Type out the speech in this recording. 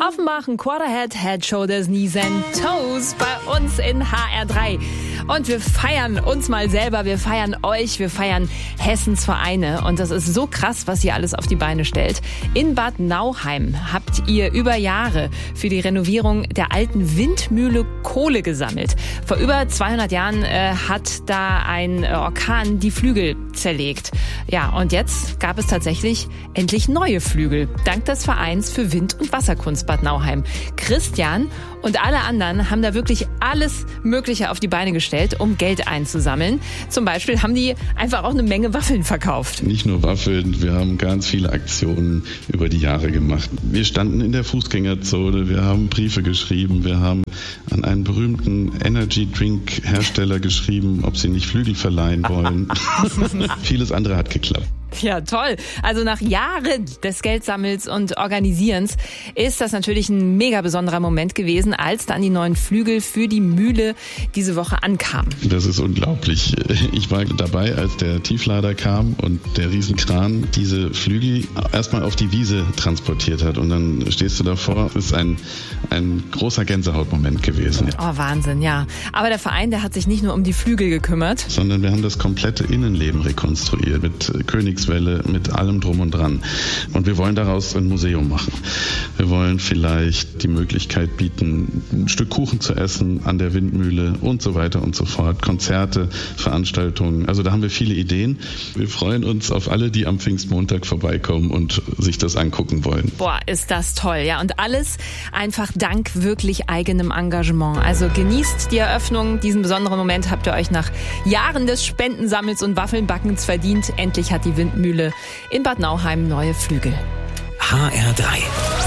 Offenbach, ein Quarterhead, Head, Shoulders, Knees and Toes bei uns in HR3. Und wir feiern uns mal selber, wir feiern euch, wir feiern Hessens Vereine. Und das ist so krass, was ihr alles auf die Beine stellt. In Bad Nauheim habt ihr über Jahre für die Renovierung der alten Windmühle Kohle gesammelt. Vor über 200 Jahren hat da ein Orkan die Flügel zerlegt. Ja, und jetzt gab es tatsächlich endlich neue Flügel. Dank des Vereins für Wind- und Wasserkunst Bad Nauheim. Christian und alle anderen haben da wirklich alles Mögliche auf die Beine gestellt, um Geld einzusammeln. Zum Beispiel haben die einfach auch eine Menge Waffeln verkauft. Nicht nur Waffeln, wir haben ganz viele Aktionen über die Jahre gemacht. Wir standen in der Fußgängerzone, wir haben Briefe geschrieben, wir haben an einen berühmten Energy-Drink-Hersteller geschrieben, ob sie nicht Flügel verleihen wollen. Vieles andere hat geklappt. Ja, toll. Also nach Jahren des Geldsammels und Organisierens ist das natürlich ein mega besonderer Moment gewesen, als dann die neuen Flügel für die Mühle diese Woche ankamen. Das ist unglaublich. Ich war dabei, als der Tieflader kam und der Riesenkran diese Flügel erstmal auf die Wiese transportiert hat. Und dann stehst du davor. Das ist ein großer Gänsehautmoment gewesen. Oh, Wahnsinn, ja. Aber der Verein, der hat sich nicht nur um die Flügel gekümmert, sondern wir haben das komplette Innenleben rekonstruiert mit Königswelle, mit allem drum und dran. Und wir wollen daraus ein Museum machen. Wir wollen vielleicht die Möglichkeit bieten, ein Stück Kuchen zu essen an der Windmühle und so weiter und so fort. Konzerte, Veranstaltungen. Also da haben wir viele Ideen. Wir freuen uns auf alle, die am Pfingstmontag vorbeikommen und sich das angucken wollen. Boah, ist das toll, ja. Und alles einfach dank wirklich eigenem Engagement. Also genießt die Eröffnung. Diesen besonderen Moment habt ihr euch nach Jahren des Spendensammels und Waffelnbackens verdient. Endlich hat die Windmühle in Bad Nauheim neue Flügel. HR3